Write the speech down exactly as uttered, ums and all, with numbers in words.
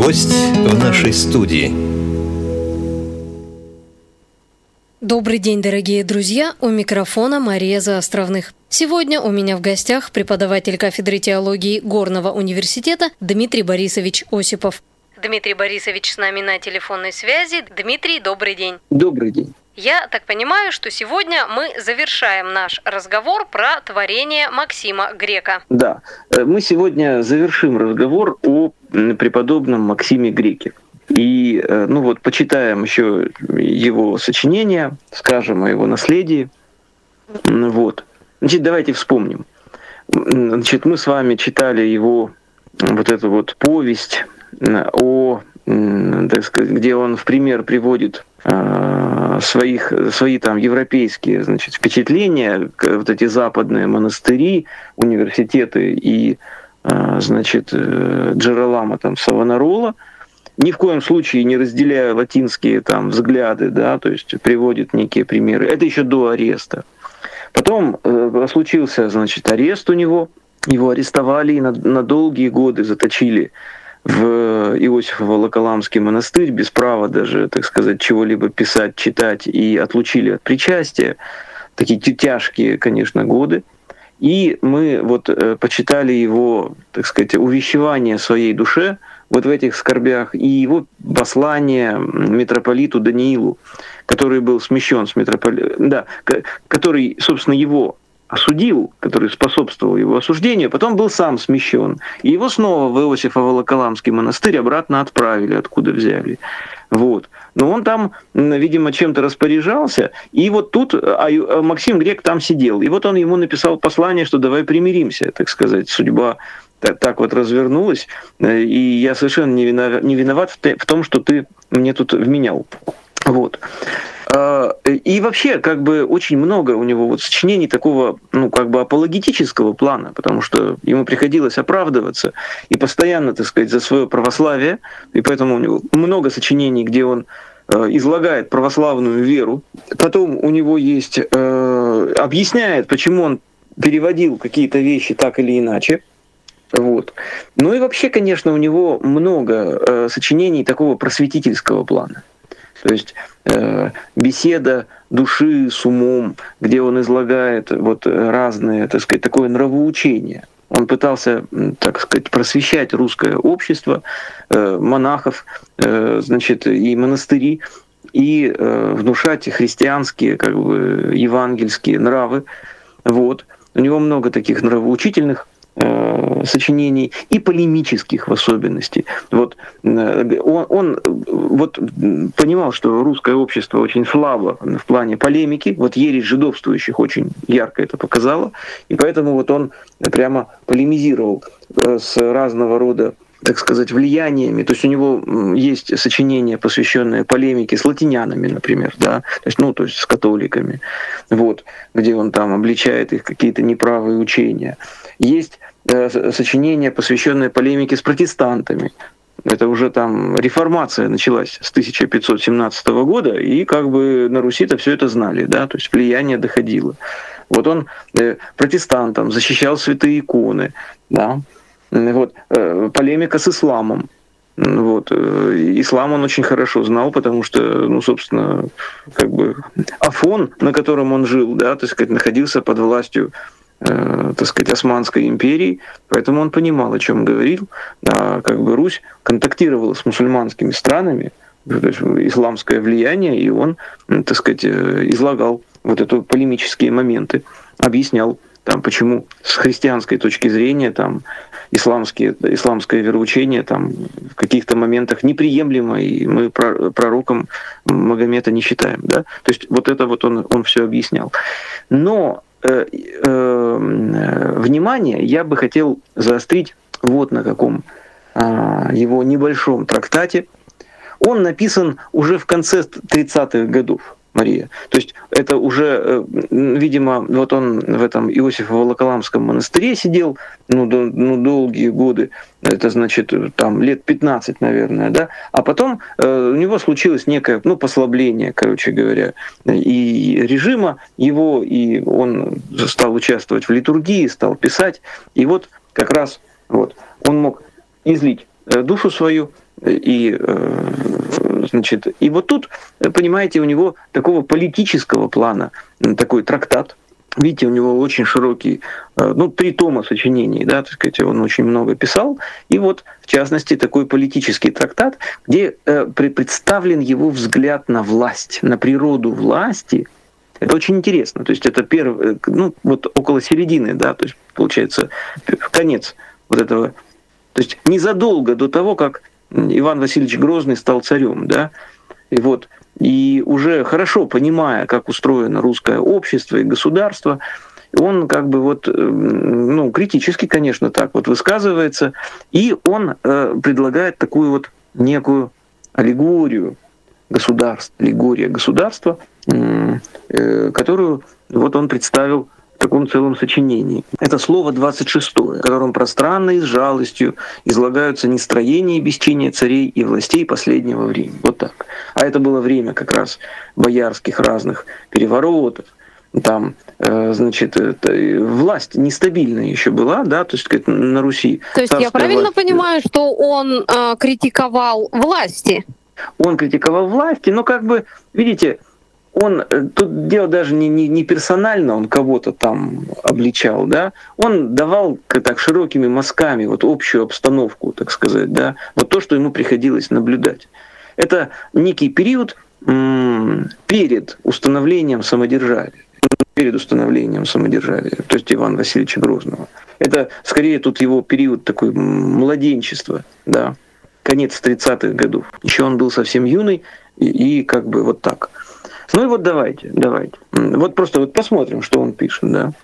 Гость в нашей студии. Добрый день, дорогие друзья! У микрофона Мария Заостровных. Сегодня у меня в гостях преподаватель кафедры теологии Горного университета Дмитрий Борисович Осипов. Дмитрий Борисович с нами на телефонной связи. Дмитрий, добрый день. Добрый день. Я так понимаю, что сегодня мы завершаем наш разговор про творение Максима Грека. Да, мы сегодня завершим разговор о преподобном Максиме Греке. И, ну вот, почитаем еще его сочинения, скажем о его наследии. Вот. Значит, давайте вспомним. Значит, мы с вами читали его вот эту вот повесть о, так сказать, где он в пример приводит своих, свои там европейские, значит, впечатления, вот эти западные монастыри, университеты и, значит, Джеролама там Савонарола, ни в коем случае не разделяя латинские там взгляды, да, то есть приводит некие примеры. Это еще до ареста. Потом э, случился, значит, арест у него, его арестовали и на, на долгие годы заточили в Иосифово-Волоколамский монастырь без права даже, так сказать, чего-либо писать, читать, и отлучили от причастия. Такие тяжкие, конечно, годы. И мы вот э, почитали его, так сказать, увещевание своей душе вот в этих скорбях, и его послание митрополиту Даниилу, который был смещен с митрополитом, да, который, собственно, его осудил, который способствовал его осуждению, потом был сам смещен. И его снова в Иосифово-Волоколамский монастырь обратно отправили, откуда взяли. Вот. Но он там, видимо, чем-то распоряжался, и вот тут а Максим Грек там сидел. И вот он ему написал послание, что давай примиримся, так сказать, судьба так, так вот развернулась, и я совершенно не виноват, не виноват в том, что ты мне тут вменял. Вот. И вообще, как бы, очень много у него вот сочинений такого, ну, как бы апологетического плана, потому что ему приходилось оправдываться и постоянно, так сказать, за свое православие, и поэтому у него много сочинений, где он излагает православную веру. Потом у него есть, объясняет, почему он переводил какие-то вещи так или иначе. Вот. Ну и вообще, конечно, у него много э, сочинений такого просветительского плана. То есть э, беседа души с умом, где он излагает вот разные, так сказать, такое нравоучение. Он пытался, так сказать, просвещать русское общество, э, монахов, э, значит, и монастыри, и э, внушать христианские, как бы, евангельские нравы. Вот. У него много таких нравоучительных сочинений и полемических в особенности. Вот он, он вот понимал, что русское общество очень слабо в плане полемики, вот ересь жидовствующих очень ярко это показала, и поэтому вот он прямо полемизировал с разного рода, так сказать, влияниями. То есть у него есть сочинения, посвященные полемике с латинянами, например, да, то есть, ну, то есть с католиками, вот, где он там обличает их какие-то неправые учения. Есть э, сочинения, посвященные полемике с протестантами. Это уже там реформация началась с тысяча пятьсот семнадцатого года, и как бы на Руси-то все это знали, да, то есть влияние доходило. Вот он э, протестантам защищал святые иконы, да, вот, э, полемика с исламом. Вот. Ислам он очень хорошо знал, потому что, ну, собственно, как бы Афон, на котором он жил, да, так сказать, находился под властью, э, так сказать, Османской империи, поэтому он понимал, о чем говорил. А как бы Русь контактировала с мусульманскими странами, то есть исламское влияние, и он, так сказать, излагал вот эти полемические моменты, объяснял, там, почему с христианской точки зрения там, исламские, исламское вероучение там, в каких-то моментах неприемлемо, и мы пророком Магомета не считаем. Да? То есть вот это вот он, он все объяснял. Но э, э, внимание я бы хотел заострить вот на каком э, его небольшом трактате. Он написан уже в конце тридцатых годов. Мария. То есть это уже, видимо, вот он в этом Иосифово-Волоколамском монастыре сидел, ну, до, ну, долгие годы, это значит, там, лет пятнадцать, наверное, да, а потом э, у него случилось некое, ну, послабление, короче говоря, и режима его, и он стал участвовать в литургии, стал писать, и вот как раз вот он мог излить душу свою И, значит, и вот тут, понимаете, у него такого политического плана такой трактат. Видите, у него очень широкий, ну, три тома сочинений, да, так сказать, он очень много писал. И вот, в частности, такой политический трактат, где представлен его взгляд на власть, на природу власти. Это очень интересно. То есть это первый, ну, вот около середины, да, то есть получается конец вот этого. То есть незадолго до того, как Иван Васильевич Грозный стал царем, да, и вот, и уже хорошо понимая, как устроено русское общество и государство, он как бы вот, ну, критически, конечно, так вот высказывается, и он э, предлагает такую вот некую аллегорию государства, аллегория государства, э, э, которую вот он представил в таком целом сочинении. Это слово двадцать шестое, в котором пространно и с жалостью излагаются нестроения и бесчиние царей и властей последнего времени. Вот так. А это было время как раз боярских разных переворотов. Там, э, значит, это, власть нестабильная еще была, да, то есть на Руси. То есть я правильно власть... понимаю, что он э, критиковал власти? Он критиковал власти, но как бы, видите, он, тут дело даже не, не, не персонально, он кого-то там обличал, да, он давал так широкими мазками вот общую обстановку, так сказать, да, вот то, что ему приходилось наблюдать. Это некий период м- перед установлением самодержавия, перед установлением самодержавия, то есть Ивана Васильевича Грозного. Это скорее тут его период такой младенчества, да, конец тридцатых годов. Еще он был совсем юный и, и как бы вот так. Ну и вот давайте, давайте. Вот просто вот посмотрим, что он пишет, да.